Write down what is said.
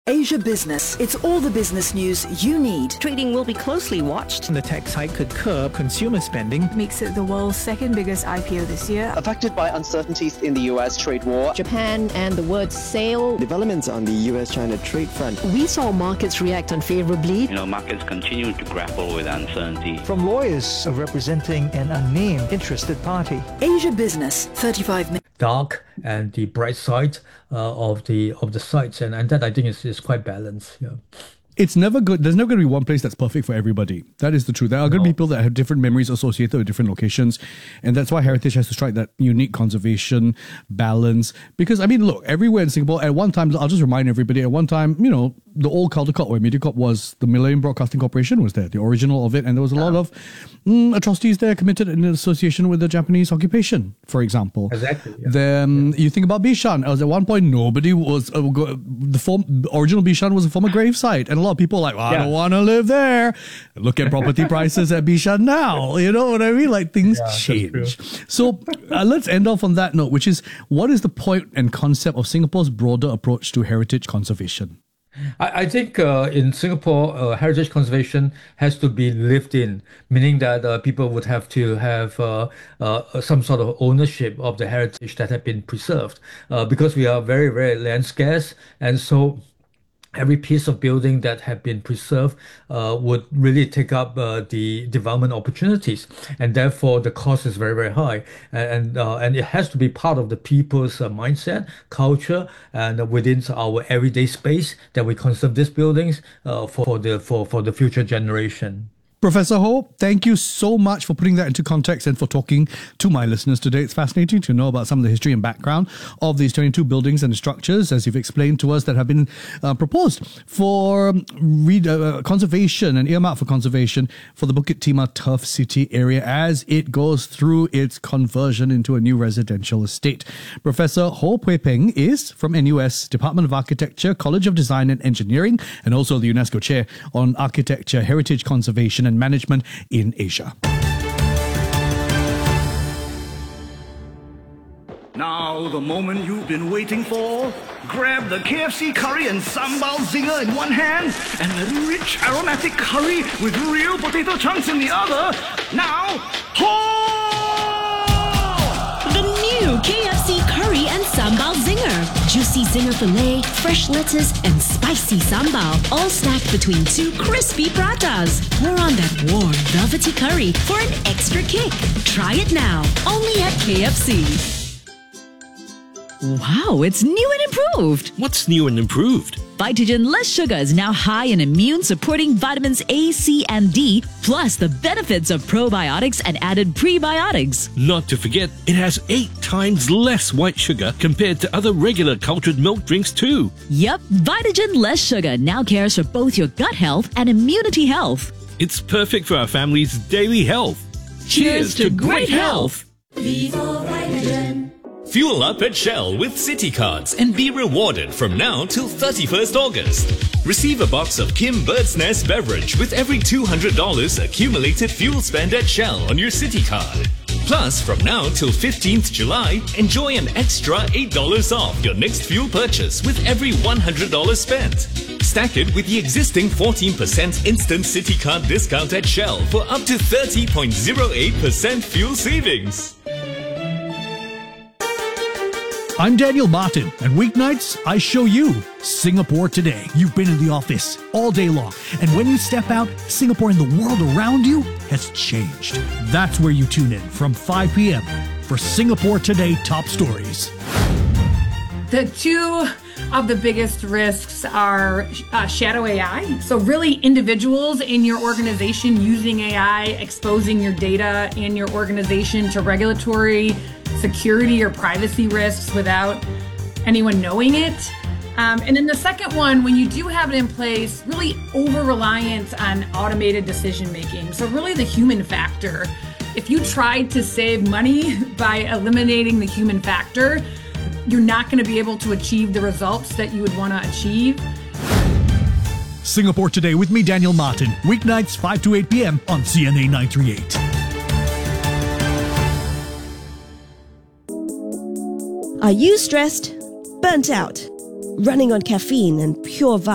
Asia Business. It's all the business news you need. Trading will be closely watched. The tax hike could curb consumer spending. Makes it the world's second biggest IPO this year. Affected by uncertainties in the US trade war. Japan and the word sale. Developments on the US-China trade front. We saw markets react unfavorably. Markets continue to grapple with uncertainty. From lawyers representing an unnamed interested party. Asia Business, 35 minutes. Dark and the bright side of the sites, and that I think is quite balanced. Yeah. It's never good. There's never going to be one place that's perfect for everybody. That is the truth. There are going to be people that have different memories associated with different locations. And that's why heritage has to strike that unique conservation balance. Because, I mean, look, everywhere in Singapore, at one time, I'll just remind everybody, at one time, the old Caldecott, where Mediacorp was, the Malayan Broadcasting Corporation was there, the original of it. And there was a lot of atrocities there committed in association with the Japanese occupation, for example. Exactly. Yeah. Then you think about Bishan. At one point, nobody was, the original Bishan was a former gravesite. And a lot of people are like, I don't want to live there. Look at property prices at Bishan now. You know what I mean? Like things change. So let's end off on that note, which is, what is the point and concept of Singapore's broader approach to heritage conservation? I think in Singapore, heritage conservation has to be lived in, meaning that people would have to have some sort of ownership of the heritage that have been preserved, because we are very, very land scarce. And so every piece of building that have been preserved would really take up the development opportunities, and therefore the cost is very, very high. And it has to be part of the people's mindset, culture, and within our everyday space that we conserve these buildings for the future generation. Professor Ho, thank you so much for putting that into context and for talking to my listeners today. It's fascinating to know about some of the history and background of these 22 buildings and structures, as you've explained to us, that have been proposed for conservation and earmarked for conservation for the Bukit Timah Turf City area as it goes through its conversion into a new residential estate. Professor Ho Pui Peng is from NUS Department of Architecture, College of Design and Engineering, and also the UNESCO Chair on Architecture, Heritage Conservation and Management in Asia. Now, the moment you've been waiting for. Grab the KFC curry and sambal zinger in one hand and a rich aromatic curry with real potato chunks in the other. Now, the new KFC curry and sambal zinger. Juicy zinger filet, fresh lettuce, and spicy sambal, all stacked between two crispy pratas. Pour on that warm, velvety curry for an extra kick. Try it now, only at KFC. Wow, it's new and improved. What's new and improved? Vitagen Less Sugar is now high in immune-supporting vitamins A, C, and D, plus the benefits of probiotics and added prebiotics. Not to forget, it has 8 times less white sugar compared to other regular cultured milk drinks too. Yep, Vitagen Less Sugar now cares for both your gut health and immunity health. It's perfect for our family's daily health. Cheers to great health! Vivo Vitagen. Fuel up at Shell with City Cards and be rewarded from now till 31st August. Receive a box of Kim Bird's Nest beverage with every $200 accumulated fuel spend at Shell on your City Card. Plus, from now till 15th July, enjoy an extra $8 off your next fuel purchase with every $100 spent. Stack it with the existing 14% instant City Card discount at Shell for up to 30.08% fuel savings. I'm Daniel Martin, and weeknights, I show you Singapore Today. You've been in the office all day long, and when you step out, Singapore and the world around you has changed. That's where you tune in from 5 p.m. for Singapore Today Top Stories. The two of the biggest risks are shadow AI. So really individuals in your organization using AI, exposing your data in your organization to regulatory, security, or privacy risks without anyone knowing it. And then the second one, when you do have it in place, really over-reliance on automated decision-making. So really the human factor. If you tried to save money by eliminating the human factor, you're not going to be able to achieve the results that you would want to achieve. Singapore Today with me, Daniel Martin. Weeknights 5 to 8 p.m. on CNA 938. Are you stressed? Burnt out? Running on caffeine and pure vibes?